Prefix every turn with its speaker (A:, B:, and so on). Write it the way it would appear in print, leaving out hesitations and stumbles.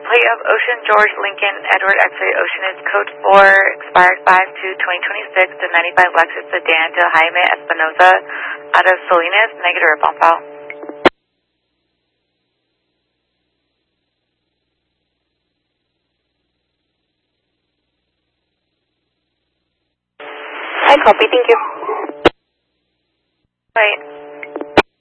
A: plate of Ocean George Lincoln Edward X-ray Ocean is code 4, expired 5/2/2026, the 95 Lexus sedan to Jaime Espinoza out of Salinas, negative on file.
B: I copy, thank you.
A: Wait.